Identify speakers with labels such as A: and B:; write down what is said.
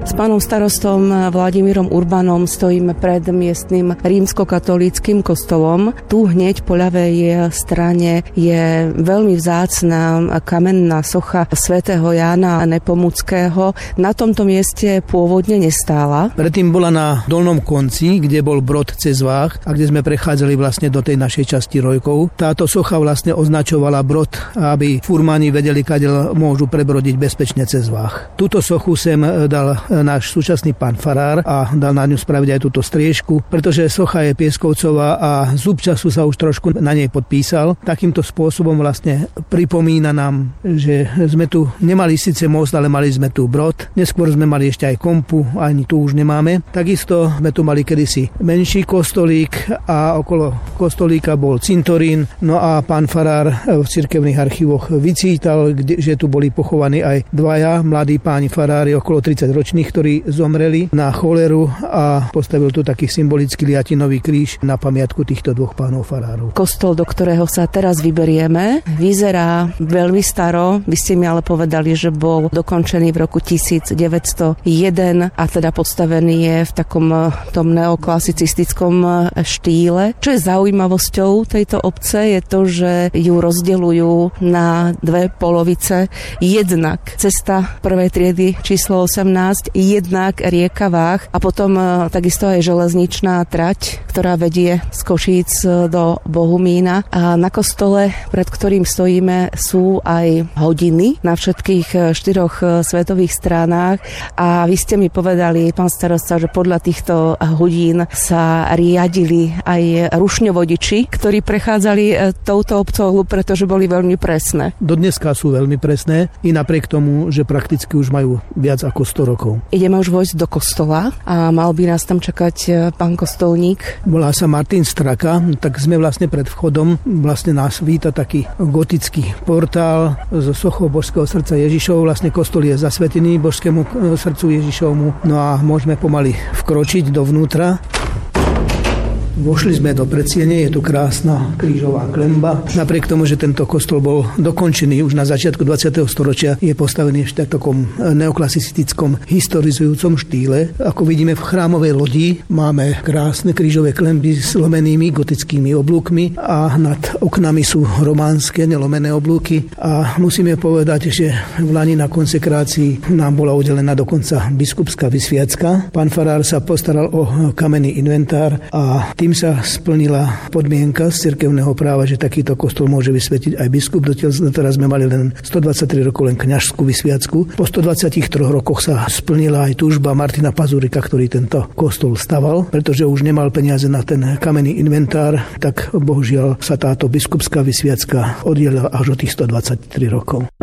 A: S pánom starostom Vladimírom Urbanom stojíme pred miestnym rímskokatolíckym kostolom. Tu hneď po ľavej strane je veľmi vzácna kamenná socha svätého Jána Nepomuckého. Na tomto mieste pôvodne nestála.
B: Predtým bola na dolnom konci, kde bol brod cez Váh a kde sme prechádzali vlastne do tej našej časti Rojkov. Táto socha vlastne označovala brod, aby furmáni vedeli, kadeľ môžu prebrodiť bezpečne cez Váh. Túto sochu sem dal náš súčasný pán farár a dal na ňu spraviť aj túto striežku, pretože socha je pieskovcová a zub času sa už trošku na nej podpísal. Takýmto spôsobom vlastne pripomína nám, že sme tu nemali síce most, ale mali sme tu brod. Neskôr sme mali ešte aj kompu, ani tu už nemáme. Takisto sme tu mali kedysi menší kostolík a okolo kostolíka bol cintorín. No a pán farár v cirkevných archívoch vycítal, že tu boli pochovaní aj dvaja mladí páni farári okolo 30 ročných, ktorí zomreli na choleru a postavil tu taký symbolický liatinový kríž na pamiatku týchto dvoch pánov farárov.
A: Kostol, do ktorého sa teraz vyberieme, vyzerá veľmi staro. Vy ste mi ale povedali, že bol dokončený v roku 1901 a teda postavený je v takom tom neoklasicistickom štýle. Čo je zaujímavosťou tejto obce je to, že ju rozdeľujú na dve polovice. Jednak cesta prvej triedy číslo 18, jednak rieka Váh a potom takisto aj železničná trať, ktorá vedie z Košíc do Bohumína. A na kostole, pred ktorým stojíme, sú aj hodiny na všetkých 4 svetových stranách a vy ste mi povedali, pán starosta, že podľa týchto hodín sa riadili aj rušňovodiči, ktorí prechádzali touto obcou, pretože boli veľmi presné.
B: Dodneska sú veľmi presné i napriek tomu, že prakticky už majú viac ako 100 rokov.
A: Ideme už vojsť do kostola a mal by nás tam čakať pán kostolník.
B: Volá sa Martin Straka, tak sme vlastne pred vchodom, vlastne nás víta taký gotický portál zo sochou Božského srdca Ježišov. Vlastne kostol je zasvetený Božskému srdcu Ježišovmu. No a môžeme pomaly vkročiť dovnútra. Vošli sme do predsiene, je tu krásna krížová klemba. Napriek tomu, že tento kostol bol dokončený už na začiatku 20. storočia, je postavený ešte v takom neoklasicistickom historizujúcom štýle. Ako vidíme v chrámovej lodi, máme krásne krížové klemby s lomenými gotickými oblúkmi a nad oknami sú románske nelomené oblúky. A musíme povedať, že v lani na konsekrácii nám bola udelená dokonca biskupská vysviacka. Pán farár sa postaral o kamenný inventár a tým sa splnila podmienka z cirkevného práva, že takýto kostol môže vysvetiť aj biskup. Doteraz sme mali len 123 rokov len kňažskú vysviacku. Po 123 rokoch sa splnila aj túžba Martina Pazurika, ktorý tento kostol staval, pretože už nemal peniaze na ten kamenný inventár, tak bohužiaľ sa táto biskupská vysviacka oddielila až od tých 123 rokov.